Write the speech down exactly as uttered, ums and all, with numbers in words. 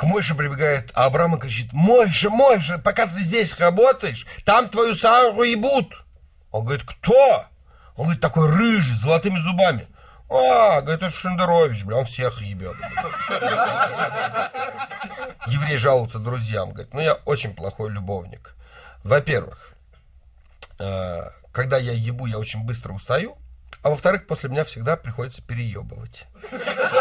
к Мойше прибегает Авраам и кричит: Мойша, Мойша, пока ты здесь работаешь, там твою Сару ебут. Он говорит: кто? Он говорит: такой рыжий, с золотыми зубами. А, говорит, это Шендерович, бля, он всех ебет. Еврей жалуется друзьям, говорит: ну я очень плохой любовник. Во-первых, когда я ебу, я очень быстро устаю, а во-вторых, после меня всегда приходится переебывать.